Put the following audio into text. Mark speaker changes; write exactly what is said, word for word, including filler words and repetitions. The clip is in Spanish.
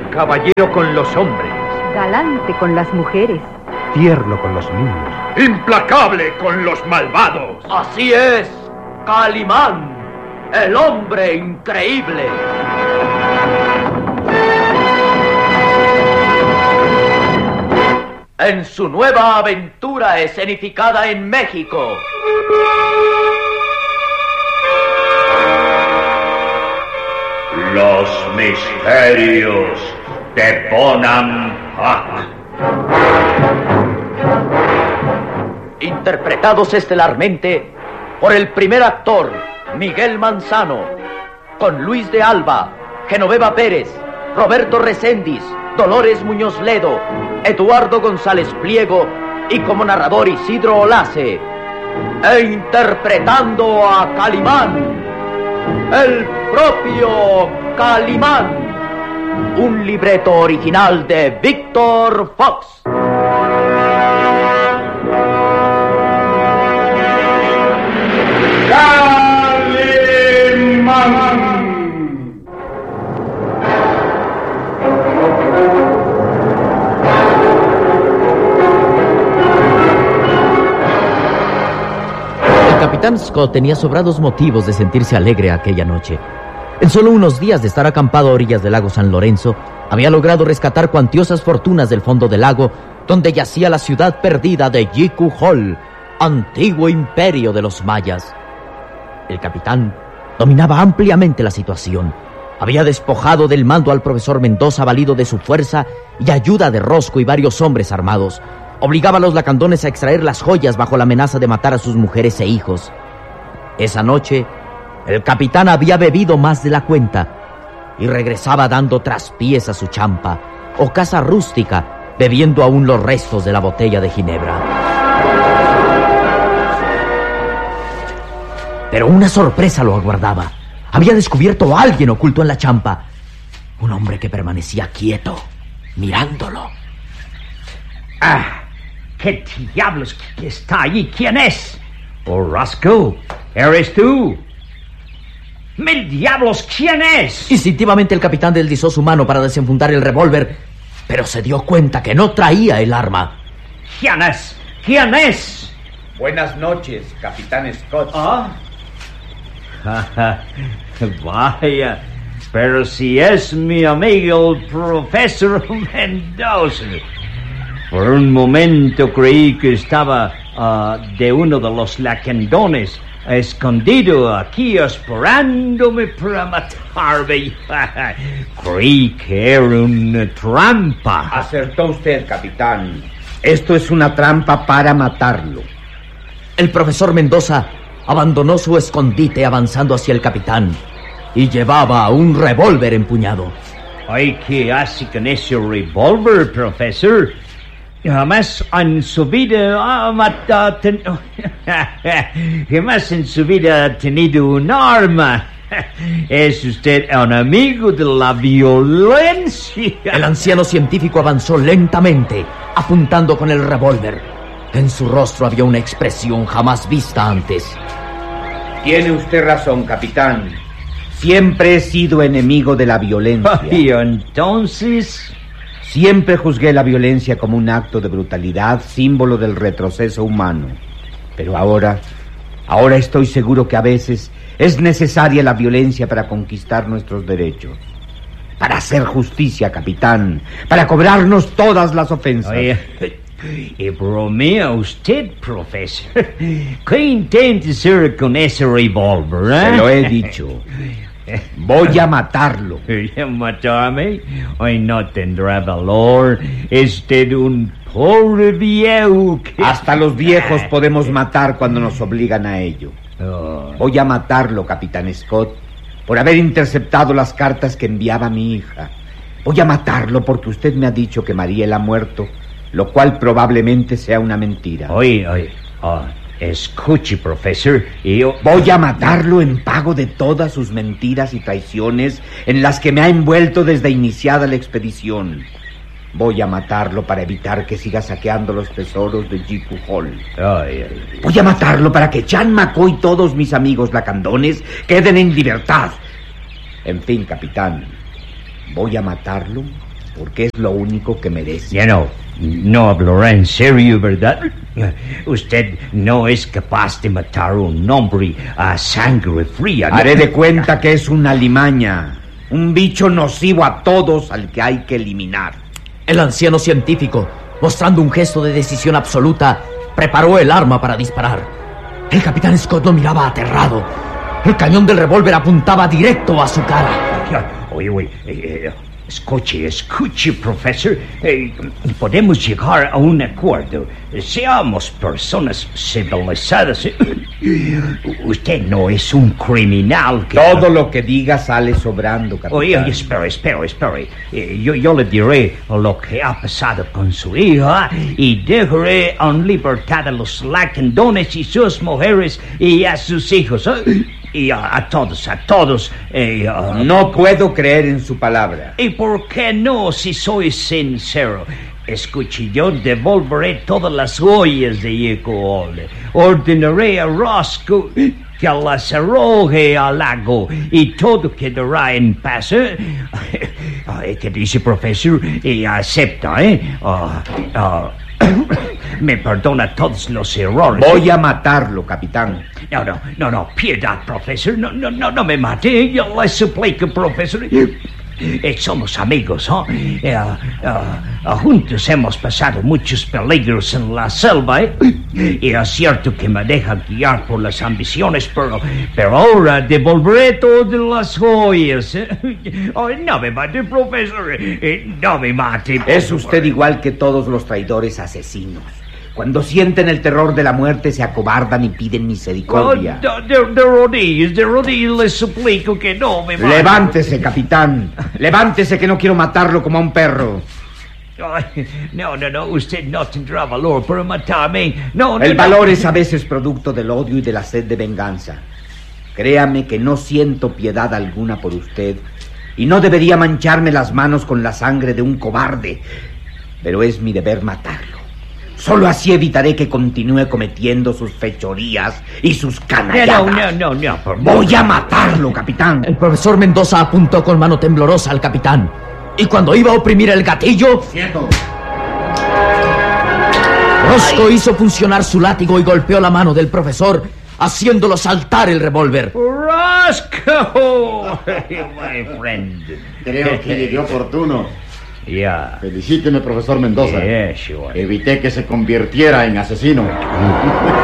Speaker 1: Caballero con los hombres.
Speaker 2: Galante con las mujeres.
Speaker 3: Tierno con los niños.
Speaker 1: Implacable con los malvados.
Speaker 4: Así es, Calimán, el hombre increíble. En su nueva aventura escenificada en México.
Speaker 5: Los misterios de Bonampak.
Speaker 4: Interpretados estelarmente por el primer actor, Miguel Manzano, con Luis de Alba, Genoveva Pérez, Roberto Reséndiz, Dolores Muñoz Ledo, Eduardo González Pliego y como narrador Isidro Olace. E interpretando a Calimán, el propio Calimán. Un libreto original de Víctor Fox.
Speaker 5: Calimán.
Speaker 6: El capitán Scott tenía sobrados motivos de sentirse alegre aquella noche. En solo unos días de estar acampado a orillas del lago San Lorenzo, había logrado rescatar cuantiosas fortunas del fondo del lago, donde yacía la ciudad perdida de Yicuhol, antiguo imperio de los mayas. El capitán dominaba ampliamente la situación. Había despojado del mando al profesor Mendoza, valido de su fuerza y ayuda de Rosco y varios hombres armados. Obligaba a los lacandones a extraer las joyas bajo la amenaza de matar a sus mujeres e hijos. Esa noche, el capitán había bebido más de la cuenta y regresaba dando traspiés a su champa o casa rústica, bebiendo aún los restos de la botella de ginebra. Pero una sorpresa lo aguardaba. Había descubierto a alguien oculto en la champa. Un hombre que permanecía quieto, mirándolo.
Speaker 7: ¡Ah! ¿Qué diablos que está allí? ¿Quién es? Oh, Roscoe, ¿eres tú? ¡Mil diablos! ¿Quién es?
Speaker 6: Instintivamente el capitán deslizó su mano para desenfundar el revólver, pero se dio cuenta que no traía el arma.
Speaker 7: ¿Quién es? ¿Quién es?
Speaker 8: Buenas noches, capitán Scott.
Speaker 7: ¿Ah? Vaya, pero si es mi amigo el profesor Mendoza. Por un momento creí que estaba uh, de uno de los lacandones, escondido aquí esperándome para matarme. Creí que era una trampa.
Speaker 8: Acertó usted, capitán. Esto es una trampa para matarlo.
Speaker 6: El profesor Mendoza abandonó su escondite avanzando hacia el capitán y llevaba un revólver empuñado.
Speaker 7: Ay, ¿qué hace con ese revólver, profesor? Jamás en su vida ha matado... Ten... Jamás en su vida ha tenido un arma. ¿Es usted un amigo de la violencia?
Speaker 6: El anciano científico avanzó lentamente, apuntando con el revólver. En su rostro había una expresión jamás vista antes.
Speaker 8: Tiene usted razón, capitán. Siempre he sido enemigo de la violencia.
Speaker 7: ¿Y entonces?
Speaker 8: Siempre juzgué la violencia como un acto de brutalidad, símbolo del retroceso humano. Pero ahora, ahora estoy seguro que a veces es necesaria la violencia para conquistar nuestros derechos. Para hacer justicia, capitán. Para cobrarnos todas las ofensas.
Speaker 7: Oye, y bromea usted, profesor. ¿Qué intenta hacer con ese revólver, eh?
Speaker 8: Se lo he dicho. Voy a matarlo.
Speaker 7: ¿Matarme? Hoy no tendrá valor. Este un pobre viejo que...
Speaker 8: Hasta los viejos podemos matar cuando nos obligan a ello.
Speaker 7: Oh.
Speaker 8: Voy a matarlo, capitán Scott, por haber interceptado las cartas que enviaba mi hija. Voy a matarlo porque usted me ha dicho que Mariel ha muerto, lo cual probablemente sea una mentira.
Speaker 7: Oye, oye, oh, escuche, profesor, yo...
Speaker 8: Voy a matarlo en pago de todas sus mentiras y traiciones en las que me ha envuelto desde iniciada la expedición. Voy a matarlo para evitar que siga saqueando los tesoros de Yicuhol.
Speaker 7: Ay, ay.
Speaker 8: Voy a matarlo para que Chan McCoy y todos mis amigos lacandones queden en libertad. En fin, capitán, voy a matarlo porque es lo único que merece.
Speaker 7: Ya no, no hablará en serio, ¿verdad? Usted no es capaz de matar a un hombre a sangre fría, ¿no?
Speaker 8: Haré de cuenta que es una alimaña, un bicho nocivo a todos al que hay que eliminar.
Speaker 6: El anciano científico, mostrando un gesto de decisión absoluta, preparó el arma para disparar. El capitán Scott lo miraba aterrado. El cañón del revólver apuntaba directo a su cara.
Speaker 7: Oye, oye, eh, escuche, escuche, profesor. Eh, podemos llegar a un acuerdo. Seamos personas civilizadas. Usted no es un criminal que...
Speaker 8: Todo lo que diga sale sobrando, capitán.
Speaker 7: Oye, oye, espere, espere, espere. Eh, yo, yo le diré lo que ha pasado con su hija y dejaré en libertad a los lacandones y sus mujeres y a sus hijos. ¿eh? Y a, a todos, a todos. Eh, uh,
Speaker 8: no puedo creer en su palabra.
Speaker 7: ¿Y por qué no, si soy sincero? Escuche, yo devolveré todas las joyas de Yecoole. Ordenaré a Roscoe que las arroje al lago y todo quedará en paz. ¿eh? ¿Qué dice, profesor? Y acepta, ¿eh? Uh, uh, me perdona todos los errores.
Speaker 8: Voy a matarlo, capitán.
Speaker 7: No, no, no, no, piedad, profesor. No, no, no, no me mate. Yo le suplico, profesor. Eh, somos amigos, ¿no? Eh, uh, uh, juntos hemos pasado muchos peligros en la selva, ¿eh? Y es cierto que me deja guiar por las ambiciones, pero, pero ahora devolveré todas las joyas. ¿eh? Oh, no me mate, profesor. Eh, no me mate.
Speaker 8: Es usted igual que todos los traidores asesinos. Cuando sienten el terror de la muerte se acobardan y piden misericordia.
Speaker 7: Oh, de, de, de rodillas, de rodillas les suplico que no me maten.
Speaker 8: Levántese, capitán. Levántese que no quiero matarlo como a un perro.
Speaker 7: Ay, no, no, no, usted no tendrá valor para matarme. No, no,
Speaker 8: el
Speaker 7: no.
Speaker 8: valor es a veces producto del odio y de la sed de venganza. Créame que no siento piedad alguna por usted y no debería mancharme las manos con la sangre de un cobarde, pero es mi deber matarlo. Solo así evitaré que continúe cometiendo sus fechorías y sus canalladas.
Speaker 7: No, no, no, no, por
Speaker 8: Voy a matarlo, capitán.
Speaker 6: El profesor Mendoza apuntó con mano temblorosa al capitán. Y cuando iba a oprimir el gatillo...
Speaker 9: ¡Quieto!
Speaker 6: Roscoe hizo funcionar su látigo y golpeó la mano del profesor, haciéndolo saltar el revólver.
Speaker 7: ¡Roscoe! My friend.
Speaker 9: Creo que llegué oportuno.
Speaker 7: Ya. Yeah.
Speaker 9: Felicíteme, profesor Mendoza.
Speaker 7: Yeah, sure.
Speaker 9: Evité que se convirtiera en asesino.